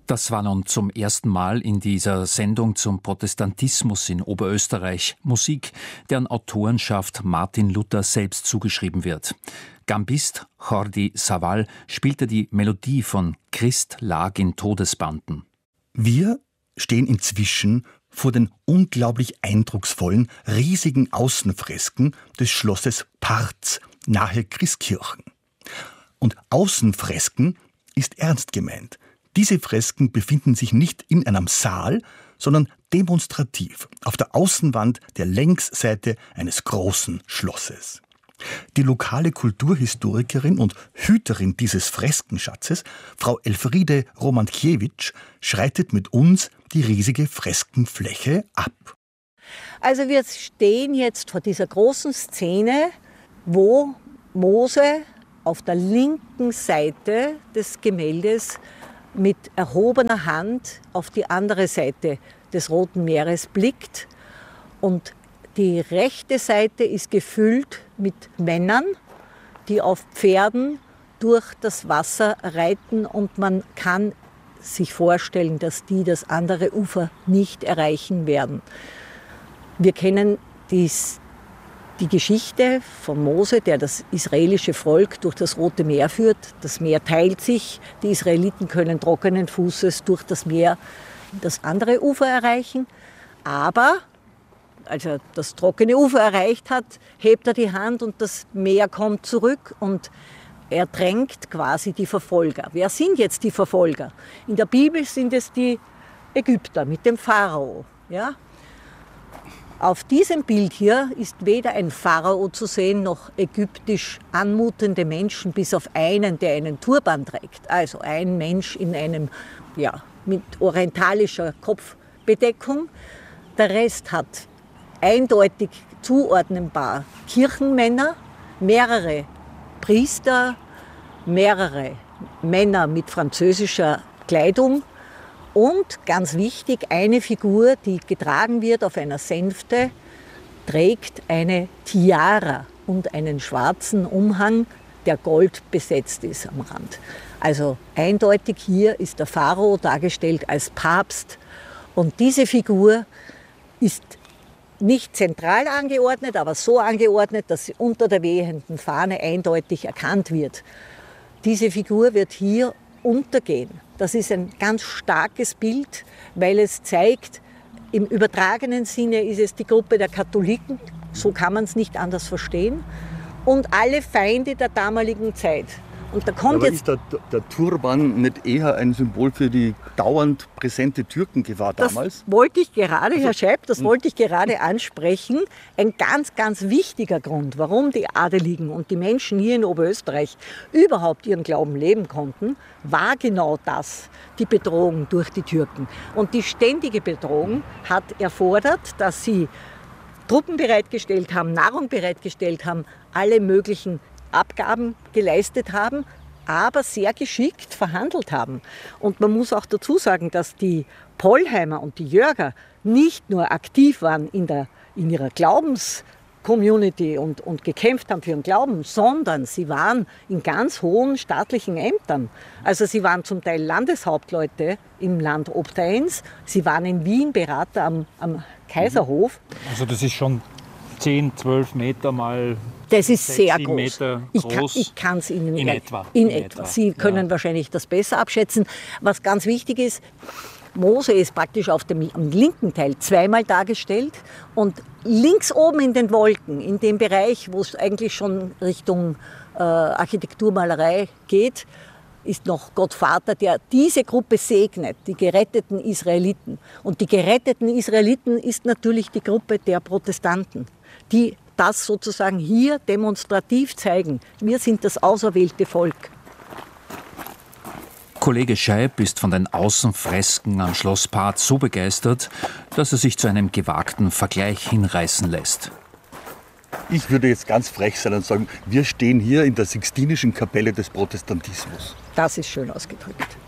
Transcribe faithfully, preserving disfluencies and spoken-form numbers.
Das war nun zum ersten Mal in dieser Sendung zum Protestantismus in Oberösterreich Musik, deren Autorenschaft Martin Luther selbst zugeschrieben wird. Gambist Jordi Savall spielte die Melodie von Christ lag in Todesbanden. Wir stehen inzwischen vor den unglaublich eindrucksvollen, riesigen Außenfresken des Schlosses Parz nahe Christkirchen. Und Außenfresken ist ernst gemeint. Diese Fresken befinden sich nicht in einem Saal, sondern demonstrativ auf der Außenwand der Längsseite eines großen Schlosses. Die lokale Kulturhistorikerin und Hüterin dieses Freskenschatzes, Frau Elfriede Romankiewicz, schreitet mit uns die riesige Freskenfläche ab. Also wir stehen jetzt vor dieser großen Szene, wo Mose auf der linken Seite des Gemäldes mit erhobener Hand auf die andere Seite des Roten Meeres blickt. Und die rechte Seite ist gefüllt mit Männern, die auf Pferden durch das Wasser reiten. Und man kann sich vorstellen, dass die das andere Ufer nicht erreichen werden. Wir kennen dies, die Geschichte von Mose, der das israelische Volk durch das Rote Meer führt. Das Meer teilt sich, die Israeliten können trockenen Fußes durch das Meer das andere Ufer erreichen. Aber als er das trockene Ufer erreicht hat, hebt er die Hand und das Meer kommt zurück und er drängt quasi die Verfolger. Wer sind jetzt die Verfolger? In der Bibel sind es die Ägypter mit dem Pharao. Ja? Auf diesem Bild hier ist weder ein Pharao zu sehen, noch ägyptisch anmutende Menschen, bis auf einen, der einen Turban trägt. Also ein Mensch in einem, ja, mit orientalischer Kopfbedeckung. Der Rest hat eindeutig zuordnenbar Kirchenmänner, mehrere Priester, mehrere Männer mit französischer Kleidung. Und ganz wichtig, eine Figur, die getragen wird auf einer Sänfte, trägt eine Tiara und einen schwarzen Umhang, der gold besetzt ist am Rand. Also eindeutig hier ist der Pharao dargestellt als Papst. Und diese Figur ist nicht zentral angeordnet, aber so angeordnet, dass sie unter der wehenden Fahne eindeutig erkannt wird. Diese Figur wird hier untergehen. Das ist ein ganz starkes Bild, weil es zeigt, im übertragenen Sinne ist es die Gruppe der Katholiken, so kann man es nicht anders verstehen, und alle Feinde der damaligen Zeit. Und da kommt Aber jetzt ist der, der Turban nicht eher ein Symbol für die dauernd präsente Türkengefahr damals? Das wollte ich gerade, Herr Scheib, das hm. wollte ich gerade ansprechen. Ein ganz, ganz wichtiger Grund, warum die Adeligen und die Menschen hier in Oberösterreich überhaupt ihren Glauben leben konnten, war genau das, die Bedrohung durch die Türken. Und die ständige Bedrohung hat erfordert, dass sie Truppen bereitgestellt haben, Nahrung bereitgestellt haben, alle möglichen Abgaben geleistet haben, aber sehr geschickt verhandelt haben. Und man muss auch dazu sagen, dass die Pollheimer und die Jörger nicht nur aktiv waren in, der, in ihrer Glaubenscommunity und, und gekämpft haben für ihren Glauben, sondern sie waren in ganz hohen staatlichen Ämtern. Also sie waren zum Teil Landeshauptleute im Land Obdeins, sie waren in Wien Berater am, am Kaiserhof. Also das ist schon zehn, zwölf Meter mal... Das ist sechs, sehr sieben groß. Meter groß. Ich kann es Ihnen in in etwa. In, in etwa. etwa. Sie können ja. wahrscheinlich das besser abschätzen. Was ganz wichtig ist, Mose ist praktisch auf dem am linken Teil zweimal dargestellt und links oben in den Wolken, in dem Bereich, wo es eigentlich schon Richtung äh, Architekturmalerei geht, ist noch Gott Vater, der diese Gruppe segnet, die geretteten Israeliten. Und die geretteten Israeliten ist natürlich die Gruppe der Protestanten, die das sozusagen hier demonstrativ zeigen. Wir sind das auserwählte Volk. Kollege Scheib ist von den Außenfresken am Schloss Parz so begeistert, dass er sich zu einem gewagten Vergleich hinreißen lässt. Ich würde jetzt ganz frech sein und sagen, wir stehen hier in der Sixtinischen Kapelle des Protestantismus. Das ist schön ausgedrückt.